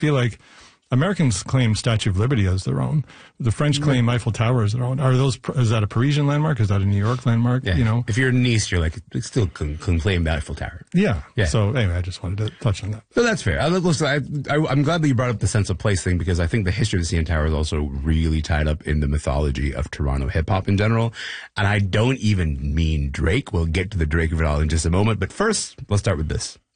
feel like Americans claim Statue of Liberty as their own. The French claim Eiffel Tower as their own. Is that a Parisian landmark? Is that a New York landmark? Yeah. You know, if you're in Nice, you're like, still can claim the Eiffel Tower. Yeah. Yeah. So anyway, I just wanted to touch on that. No, that's fair. I'm glad that you brought up the sense of place thing, because I think the history of the CN Tower is also really tied up in the mythology of Toronto hip hop in general. And I don't even mean Drake. We'll get to the Drake of it all in just a moment. But first, let's start with this.